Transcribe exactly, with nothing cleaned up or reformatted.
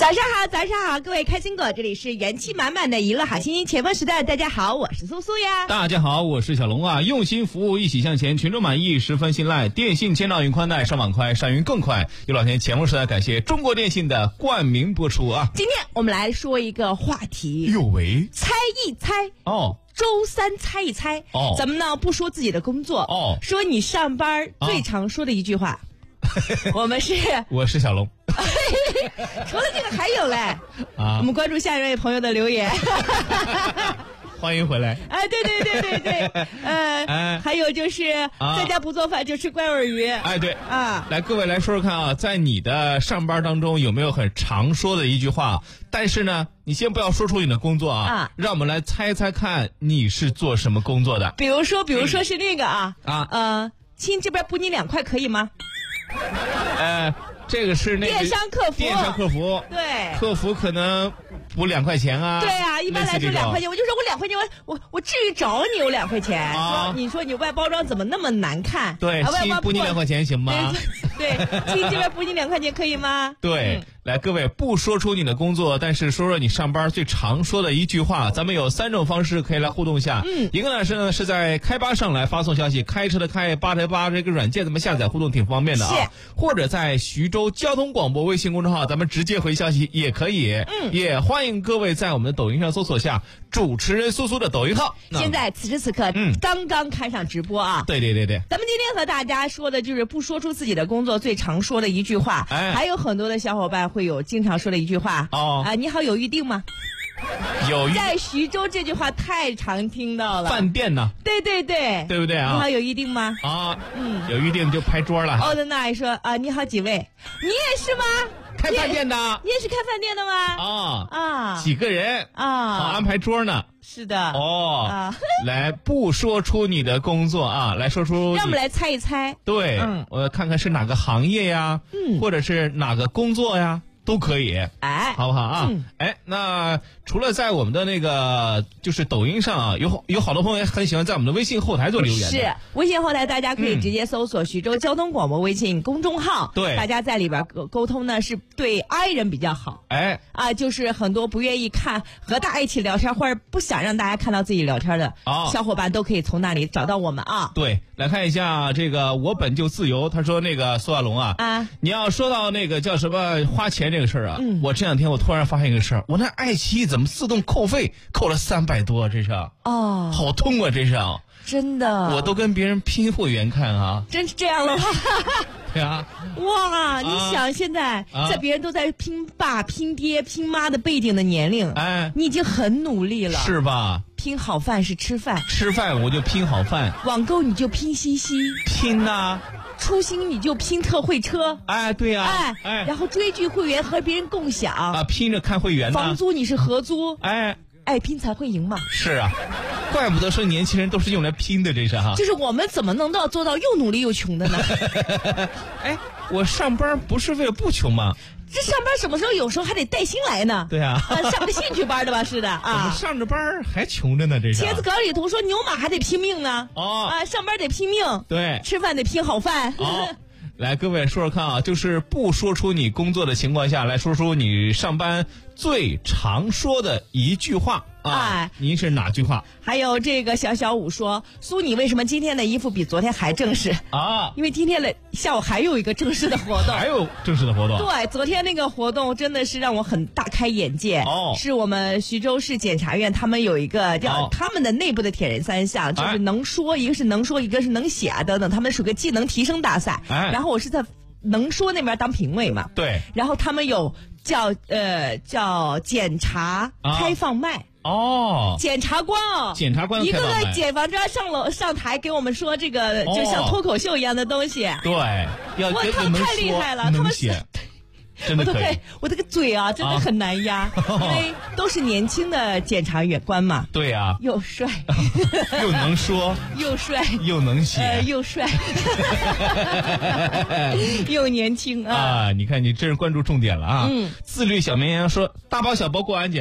早上好，早上好，各位开心果，这里是元气满满的娱乐好心情前锋时代，大家好，我是苏苏呀。 大家好，我是小龙啊。用心服务，一起向前，群众满意，十分信赖。电信千兆云宽带，上网快，上云更快。有老天前锋时代，感谢中国电信的冠名播出啊。 今天我们来说一个话题， 有为猜一猜哦。 周三猜一猜哦， 咱们呢不说自己的工作哦， 说你上班最常说的一句话。哦、我们是我是小龙。 除了这个还有嘞啊，我们关注下一位朋友的留言。 欢迎回来。 哎，对对对对对，呃，哎、还有就是、啊、在家不做饭就吃关尾鱼。 哎，对啊， 来各位来说说看啊，在你的上班当中有没有很常说的一句话？但是呢，你先不要说出你的工作啊，啊让我们来猜猜看你是做什么工作的。 比如说，比如说是那个啊、 嗯、啊呃，亲这边补你两块可以吗？ 呃，这个是那个电商客服， 电商客服， 对， 客服可能补两块钱啊。 对啊，一般来说两块钱，我就说我两块钱，我我我至于找你有两块钱？ 啊、 说你说你外包装怎么那么难看？ 对， 啊、 亲补你两块钱行吗？ 对，亲这边补你两块钱可以吗？ 对。嗯，来，各位不说出你的工作，但是说说你上班最常说的一句话。咱们有三种方式可以来互动一下。 嗯， 一个呢是呢是在开吧上来发送消息，开车的开，吧台吧这个软件怎么下载互动挺方便的啊。 是。 或者在徐州交通广播微信公众号，咱们直接回消息也可以。 嗯，也欢迎各位在我们的抖音上搜索下主持人苏苏的抖音号。 现在此时此刻，嗯，刚刚开上直播啊。 对对对对。 咱们今天和大家说的就是不说出自己的工作最常说的一句话。 哎， 还有很多的小伙伴会有经常说的一句话哦啊、呃，你好，有预定吗？ 有预在徐州这句话太常听到了。 饭店呢？ 对对对， 对不对啊？ 你好，有预定吗？ 啊，嗯，有预定就拍桌了。 哦，那还说啊、呃，你好，几位？你也是吗？ 开饭店的？ 你也是开饭店的吗？ 啊啊， 几个人啊？ 好安排桌呢。 是的。 哦啊， 来不说出你的工作啊，来说出。 让我们来猜一猜。 对， 嗯， 我看看是哪个行业呀？ 嗯， 或者是哪个工作呀？都可以， 哎， 好不好啊？ 嗯、 哎，那除了在我们的那个就是抖音上啊，有有好多朋友也很喜欢在我们的微信后台做留言的。 是微信后台，大家可以直接搜索徐州交通广播微信公众号， 对、嗯， 大家在里边沟沟通呢，是对 I 人比较好。 哎， 啊，就是很多不愿意看和大家一起聊天，或者不想让大家看到自己聊天的小伙伴，都可以从那里找到我们啊。 对，来看一下这个我本就自由，他说那个苏亚龙啊， 啊， 你要说到那个叫什么花钱这个事儿啊， 嗯， 我这两天我突然发现一个事儿，我那爱奇艺怎么自动扣费扣了三百多，这是哦， 好痛啊，这是真的， 我都跟别人拼会员看啊， 真是这样了吗？ 对啊， 哇，你想现在在别人都在拼爸、拼爹、拼妈的背景的年龄， 哎， 你已经很努力了， 是吧？ 拼好饭是吃饭， 吃饭我就拼好饭， 网购你就拼西西， 拼呐、啊。 出行你就拼特惠车， 哎，对呀、啊， 哎哎，然后追剧会员和别人共享啊，拼着看会员呢。 房租你是合租， 哎， 爱拼才会赢嘛。 是啊，怪不得说年轻人都是用来拼的，这是哈。 就是我们怎么能到做到又努力又穷的呢？ 哎，我上班不是为了不穷吗？ 这上班什么时候有时候还得带薪来呢？ 对啊， 啊上个兴趣班的吧，是的啊。 我们上着班还穷着呢，这是。 帖子稿里头说牛马还得拼命呢。 哦。 啊，上班得拼命。 对。 吃饭得拼好饭。 哦。来，各位说说看啊，就是不说出你工作的情况下，来说出你上班最常说的一句话啊。 哎， 您是哪句话？ 还有这个小小五说，苏，你为什么今天的衣服比昨天还正式啊？ 因为今天的下午还有一个正式的活动， 还有正式的活动。 对，昨天那个活动真的是让我很大开眼界。 哦， 是我们徐州市检察院他们有一个叫、 哦、 他们的内部的铁人三项，就是能说， 哎、 一个是能说，一个是能写啊等等，他们属个技能提升大赛。 哎， 然后我是在能说那边当评委嘛。 对。 然后他们有叫呃叫检察开放麦。啊哦， 检察官哦， 检察官一个个检察官上楼上台给我们说这个，就像脱口秀一样的东西。 哦、对，要我他们太厉害了，他们是。 真的可以， 我都我这个嘴啊，真的很难压，啊、因为都是年轻的检察官嘛。 对呀、啊， 又帅， 又能说， 又帅， 又能写， 呃、又帅，又年轻啊！ 啊，你看你真是关注重点了啊！嗯，自律小绵羊说，大包小包过安检。